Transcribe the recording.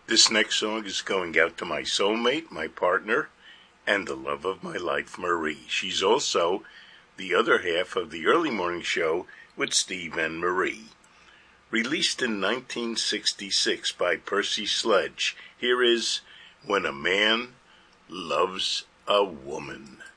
This next song is going out to my soulmate, my partner, and the love of my life, Marie. She's also the other half of the early morning show with Steve and Marie. Released in 1966 by Percy Sledge, here is When a Man Loves a Woman.